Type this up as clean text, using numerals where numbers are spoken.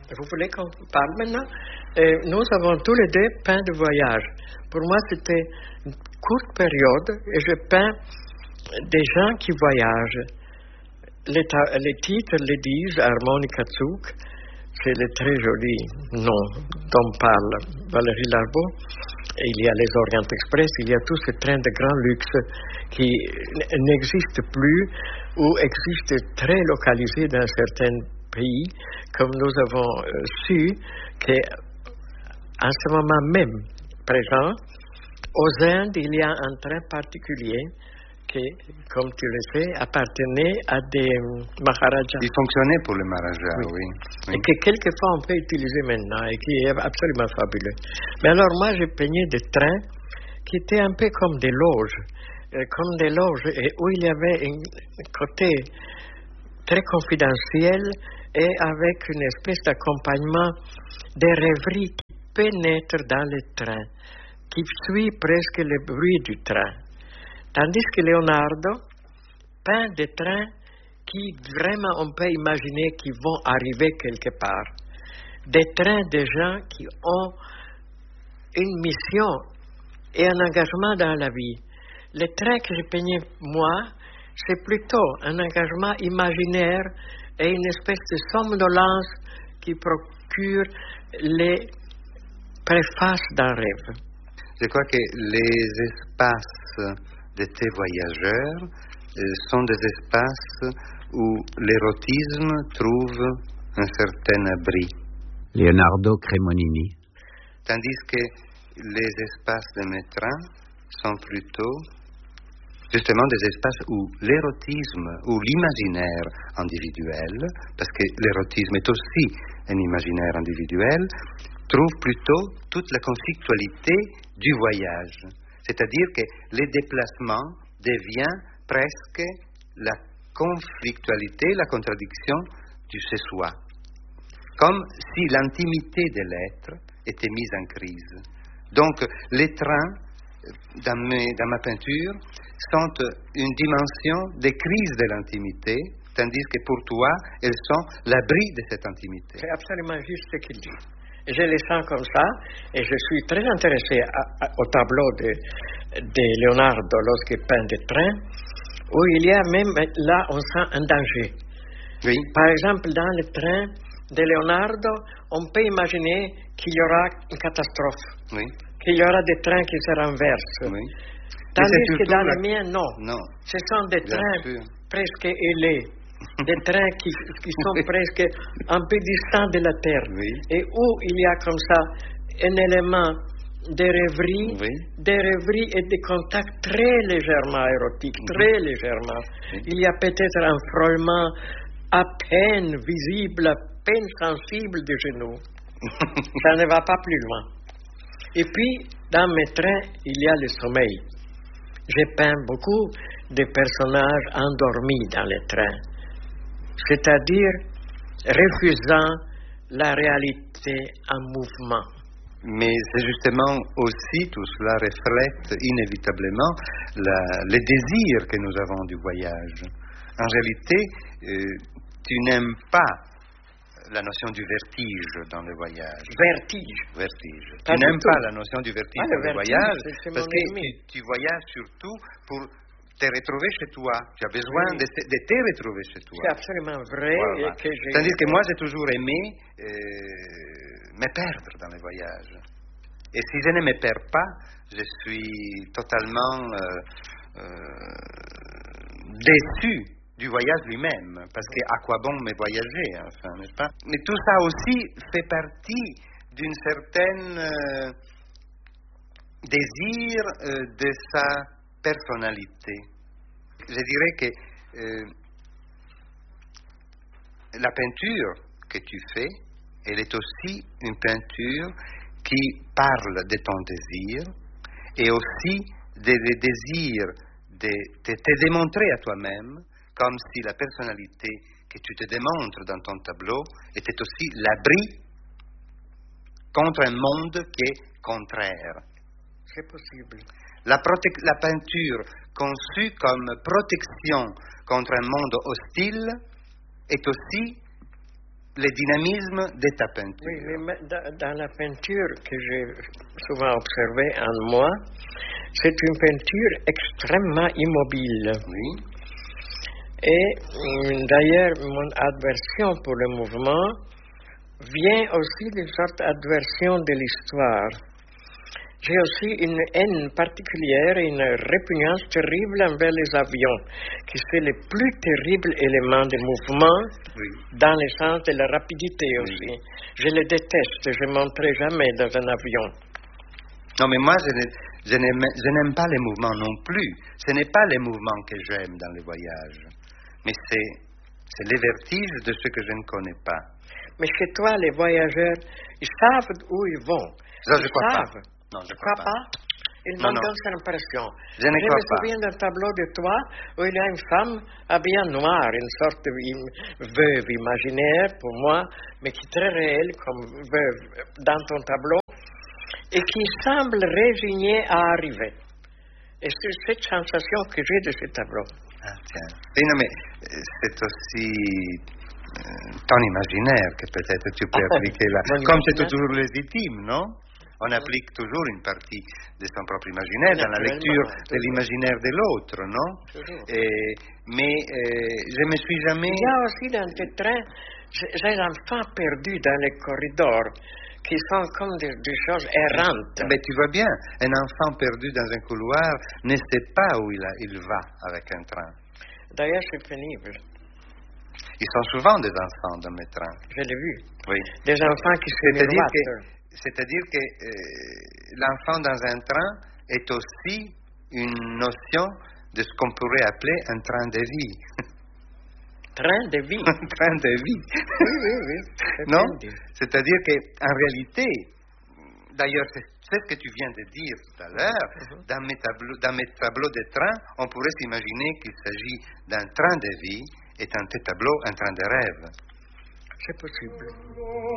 Vous voulez qu'on parle maintenant? Nous avons tous les deux peint de voyage. Pour moi, c'était une courte période et je peins des gens qui voyagent. Les titres le disent, Harmonica Zug, c'est le très joli nom dont parle Valérie Larbaud. Il y a les Orient Express, il y a tous ces trains de grand luxe qui n'existent plus ou existent très localisés dans certains pays, comme nous avons su qu'en ce moment même présent, aux Indes, il y a un train particulier qui, comme tu le sais, appartenait à des Maharajas. Il fonctionnait pour le Maharaja, oui. Et que quelquefois on peut utiliser maintenant et qui est absolument fabuleux. Mais alors moi, j'ai peigné des trains qui étaient un peu comme des loges, et où il y avait un côté très confidentiel et avec une espèce d'accompagnement des rêveries qui pénètrent dans le train, qui suit presque le bruit du train. Tandis que Leonardo peint des trains qui vraiment on peut imaginer qu'ils vont arriver quelque part. Des trains de gens qui ont une mission et un engagement dans la vie. Les trains que j'ai peignés moi, c'est plutôt un engagement imaginaire et une espèce de somnolence qui procure les préfaces d'un rêve. Je crois que les espaces de tes voyageurs sont des espaces où l'érotisme trouve un certain abri. Leonardo Cremonini. Tandis que les espaces de mes trains sont plutôt justement des espaces où l'érotisme, ou l'imaginaire individuel, parce que l'érotisme est aussi un imaginaire individuel, trouve plutôt toute la conflictualité du voyage. C'est-à-dire que les déplacements deviennent presque la conflictualité, la contradiction du ce-soi. Comme si l'intimité de l'être était mise en crise. Donc, les trains, dans ma peinture, sont une dimension de crise de l'intimité, tandis que pour toi, elles sont l'abri de cette intimité. C'est absolument juste ce qu'il dit. Je les sens comme ça, et je suis très intéressé au tableau de Leonardo lorsqu'il peint des trains, où il y a même, là, on sent un danger. Oui. Par exemple, dans le train de Leonardo, on peut imaginer qu'il y aura une catastrophe, oui. Qu'il y aura des trains qui se renversent. Oui. Tandis que dans les miens, non. Non. Ce sont des trains presque ailés, des trains qui sont presque un peu distants de la terre, oui. Et où il y a comme ça un élément de rêverie, oui. Des rêveries et des contacts très légèrement érotiques, très légèrement. Oui. Il y a peut-être un frôlement à peine visible, à peine sensible des genoux. Ça ne va pas plus loin. Et puis, dans mes traits, il y a le sommeil. J'ai peint beaucoup de personnages endormis dans les trains, c'est-à-dire refusant la réalité en mouvement. Mais c'est justement aussi, tout cela reflète inévitablement le désir que nous avons du voyage. En réalité, tu n'aimes pas la notion du vertige dans le voyage. Vertige. Tu n'aimes pas la notion du vertige dans le voyage parce que tu voyages surtout pour te retrouver chez toi. Tu as besoin de te retrouver chez toi. C'est absolument vrai. Voilà. Tandis que moi, j'ai toujours aimé me perdre dans les voyages. Et si je ne me perds pas, je suis totalement déçu du voyage lui-même, parce qu'à quoi bon me voyager, enfin, n'est-ce pas? Mais tout ça aussi fait partie d'une certaine désir de sa personnalité. Je dirais que la peinture que tu fais, elle est aussi une peinture qui parle de ton désir et aussi des désirs de te démontrer à toi-même, comme si la personnalité que tu te démontres dans ton tableau était aussi l'abri contre un monde qui est contraire. C'est possible. La peinture conçue comme protection contre un monde hostile est aussi le dynamisme de ta peinture. Oui, mais dans la peinture que j'ai souvent observée en moi, c'est une peinture extrêmement immobile. Oui. Et d'ailleurs, mon aversion pour le mouvement vient aussi d'une sorte d'aversion de l'histoire. J'ai aussi une haine particulière et une répugnance terrible envers les avions, qui sont les plus terribles éléments du mouvement, Oui. dans le sens de la rapidité aussi. Je les déteste, je ne monterai jamais dans un avion. Non, mais moi, je n'aime pas les mouvements non plus. Ce n'est pas les mouvements que j'aime dans les voyages, mais c'est les vertiges de ce que je ne connais pas. Mais chez toi, les voyageurs, ils savent où ils vont. Ça, je Ils crois savent. pas. Non, je Crois crois pas. Ils m'en donnent cette impression. Je ne crois me souviens d'un tableau de toi où il y a une femme habillée en noir, une sorte de veuve imaginaire pour moi, mais qui est très réelle comme veuve dans ton tableau, et qui semble résignée à arriver. Et c'est cette sensation que j'ai de ce tableau. Ah, tiens. Oui, non, mais c'est aussi ton imaginaire que peut-être tu peux appliquer là. Comme c'est toujours légitime, non? On applique toujours une partie de son propre imaginaire dans la lecture de l'imaginaire de l'autre, non? Mais je ne me suis jamais... Il y a aussi dans tes trains, j'ai enfants perdus dans les corridors qui sont comme des choses errantes. Mais tu vois bien, un enfant perdu dans un couloir ne sait pas où il va avec un train. D'ailleurs, c'est pénible. Ils sont souvent des enfants dans mes trains. Je l'ai vu. Oui. Des enfants qui se miroitent. C'est-à-dire que l'enfant dans un train est aussi une notion de ce qu'on pourrait appeler un train de vie. Train de vie. Un train de vie. Oui. Non? C'est-à-dire qu'en réalité, d'ailleurs, c'est ce que tu viens de dire tout à l'heure, dans mes tableaux de train, on pourrait s'imaginer qu'il s'agit d'un train de vie et dans tes tableaux, un train de rêve. C'est possible.